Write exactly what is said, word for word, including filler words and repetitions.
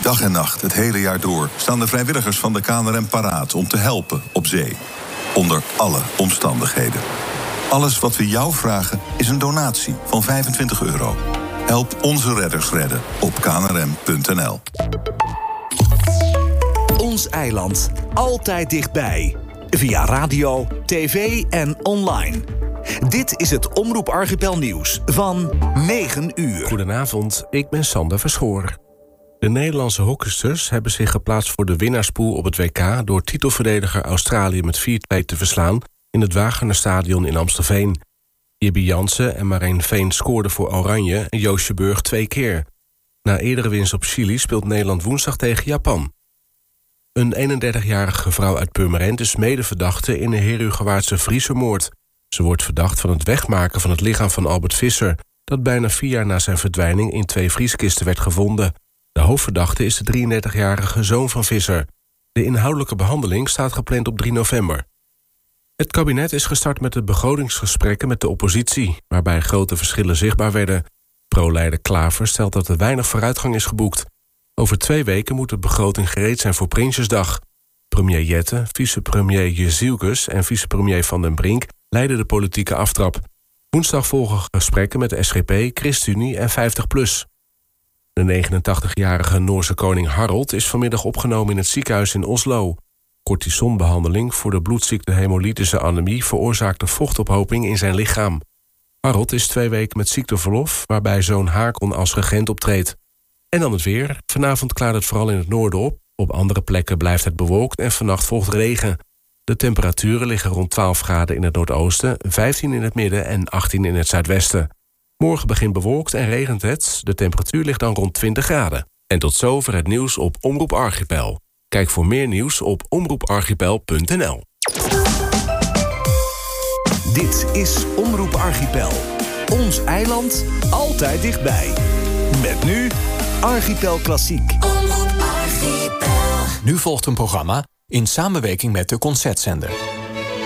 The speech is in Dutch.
Dag en nacht, het hele jaar door, staan de vrijwilligers van de K N R M paraat om te helpen op zee. Onder alle omstandigheden. Alles wat we jou vragen is een donatie van vijfentwintig euro. Help onze redders redden op k n r m punt n l. Ons eiland, altijd dichtbij. Via radio, tv en online. Dit is het Omroep Archipel nieuws van negen uur. Goedenavond, ik ben Sander Verschoor. De Nederlandse hockeysters hebben zich geplaatst voor de winnaarspool op het W K... door titelverdediger Australië met vier twee te verslaan in het Wagener-stadion in Amstelveen. Jibby Jansen en Marijn Veen scoorden voor Oranje en Joosje Burg twee keer. Na eerdere winst op Chili speelt Nederland woensdag tegen Japan. Een eenendertigjarige vrouw uit Purmerend is medeverdachte in de Herugewaardse Friesermoord. Ze wordt verdacht van het wegmaken van het lichaam van Albert Visser, dat bijna vier jaar na zijn verdwijning in twee vrieskisten werd gevonden. De hoofdverdachte is de drieëndertigjarige zoon van Visser. De inhoudelijke behandeling staat gepland op drie november. Het kabinet is gestart met de begrotingsgesprekken met de oppositie, waarbij grote verschillen zichtbaar werden. Pro-leider Klaver stelt dat er weinig vooruitgang is geboekt. Over twee weken moet de begroting gereed zijn voor Prinsjesdag. Premier Jette, vicepremier Jezielkes en vicepremier Van den Brink leiden de politieke aftrap. Woensdag volgen gesprekken met de S G P, ChristenUnie en vijftig plus. De negenentachtigjarige Noorse koning Harald is vanmiddag opgenomen in het ziekenhuis in Oslo. Cortisonbehandeling voor de bloedziekte hemolytische anemie veroorzaakte vochtophoping in zijn lichaam. Harald is twee weken met ziekteverlof, waarbij zoon Hakon als regent optreedt. En dan het weer. Vanavond klaart het vooral in het noorden op. Op andere plekken blijft het bewolkt en vannacht volgt regen. De temperaturen liggen rond twaalf graden in het noordoosten, vijftien in het midden en achttien in het zuidwesten. Morgen begint bewolkt en regent het. De temperatuur ligt dan rond twintig graden. En tot zover het nieuws op Omroep Archipel. Kijk voor meer nieuws op omroep archipel punt n l. Dit is Omroep Archipel. Ons eiland, altijd dichtbij. Met nu Archipel Klassiek. Omroep Archipel. Nu volgt een programma in samenwerking met de Concertzender.